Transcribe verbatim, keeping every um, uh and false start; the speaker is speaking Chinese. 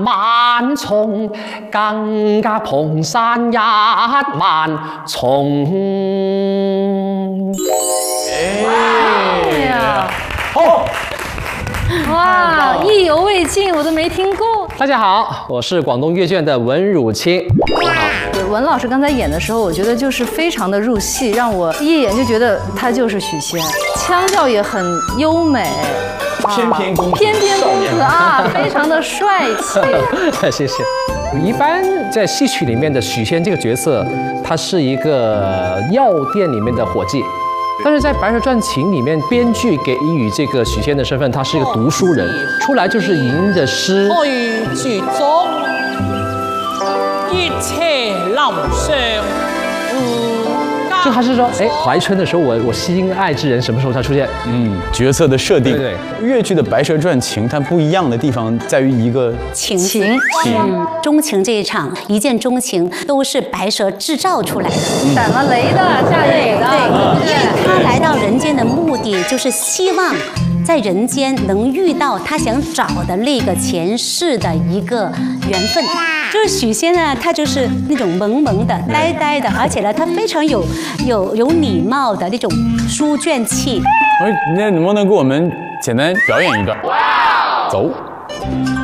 萬重，更加蓬山一萬重。 哎呀， 好。 哇，意犹未尽，我都没听过。 大家好，我是广东阅卷的文汝清。你好， 对，文老师刚才演的时候，我觉得就是非常的入戏，让我一眼就觉得他就是许仙，腔调也很优美， 翩翩公子， 翩翩公子啊，非常的帅气。 谢谢。一般在戏曲里面的许仙这个角色，他是一个药店里面的伙计。 但是在《白蛇传情》里面，编剧给予这个许仙的身份，他是一个读书人，出来就是吟着诗。 去剧中，一切老生， 就他是说，哎，怀春的时候，我我心爱之人什么时候才出现？ 嗯，角色的设定。 对对。 越剧的《白蛇传情》，它不一样的地方在于一个情情嗯，钟情这一场一见钟情都是白蛇制造出来的， 闪了雷的，下雨的， 对，因为他来到人间的目的就是希望在人间能遇到他想找的那个前世的一个缘分。就是许仙呢，他就是那种萌萌的、呆呆的，而且呢，他非常有有有礼貌的那种书卷气。 哎，那能不能给我们简单表演一段？走。